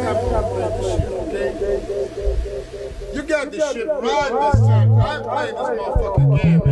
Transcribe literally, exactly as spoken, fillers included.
time you gonna play this shit, okay? You got this shit right this time. I ain't playing this motherfucking game.